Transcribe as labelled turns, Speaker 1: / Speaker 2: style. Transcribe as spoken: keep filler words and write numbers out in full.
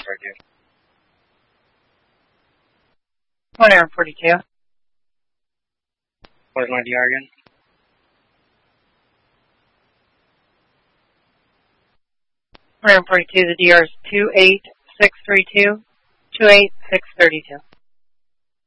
Speaker 1: forty-two.
Speaker 2: one forty-two.
Speaker 1: Where's my D R again?
Speaker 2: one forty-two, the D R is two eight six three two, two eight six three two.